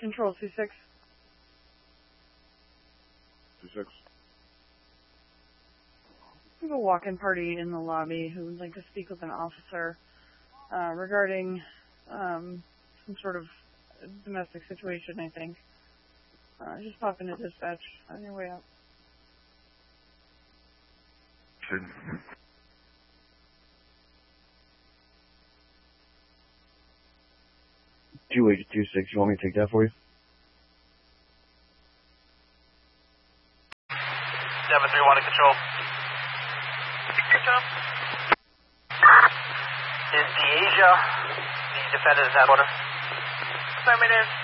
Control 2-6. 2-6. We have a walk-in party in the lobby who would like to speak with an officer regarding some sort of domestic situation, I think. Just pop into dispatch on your way out. Sure. 2826, you want me to take that for you? 731 to control. Is the Asia the defendant in that order? Affirmative.